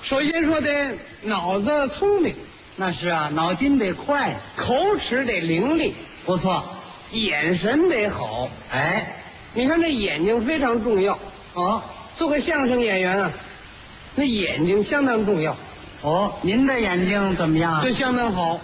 首先说得脑子聪明， 那是啊，脑筋得快， 口齿得伶俐， 不错。 眼神得好。 哎， 你看这眼睛非常重要。 哦做个相声演员啊，那眼睛相当重要， 哦，您的眼睛怎么样？ 这相当好。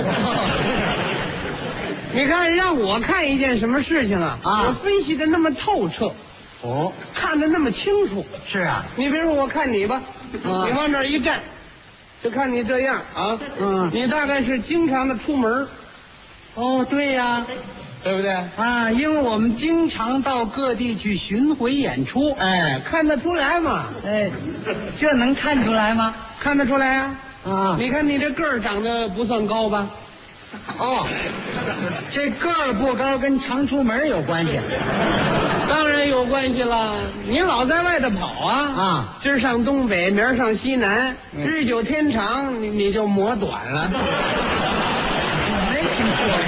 你看，让我看一件什么事情啊，我分析的那么透彻， 哦， 看得那么清楚。 是啊， 你比如说，我看你吧，你往这儿一站，就看你这样啊，你大概是经常的出门。 哦，对呀， 对不对？ 啊，因为我们经常到各地去巡回演出。 哎，看得出来嘛？ 哎，这能看出来吗？ 看得出来啊。 啊， 你看你这个儿长得不算高吧？ 哦，这个儿不高跟常出门有关系。 当然有关系了。你老在外头跑啊，今儿上东北，明儿上西南，日久天长，你就磨短了。 没听说。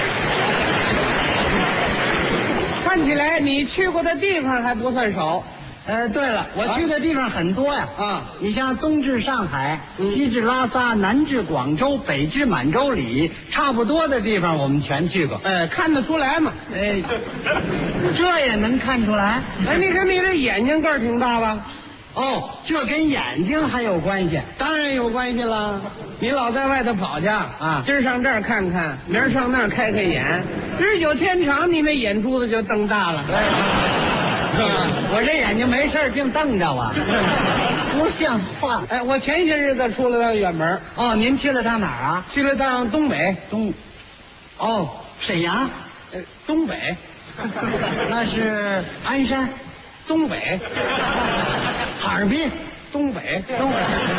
看起来你去过的地方还不算少。 对了，我去的地方很多呀。 啊， 你像东至上海，西至拉萨，南至广州，北至满洲里，差不多的地方我们全去过。 看得出来嘛？ 哎，这也能看出来？ 哎，你看你这眼睛个儿挺大吧？ 哦，这跟眼睛还有关系？ 当然有关系了。你老在外头跑去啊，今儿上这儿看看，明儿上那儿开开眼，日久天长，你那眼珠子就瞪大了。 我这眼睛没事净瞪着我，不像话。 哎，我前些日子出了趟远门。 哦，您去了趟哪儿啊？ 去了趟东北。 哦，沈阳。 东北。 那是鞍山。 东北。 哈尔滨。 东北。